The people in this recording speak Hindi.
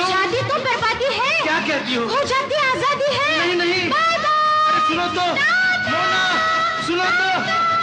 हूँ। शादी तो बर्बादी है। क्या कहती हो? हो जाती आजादी है। नहीं नहीं, बाय बाय। सुनो तो, मोना, सुनो तो।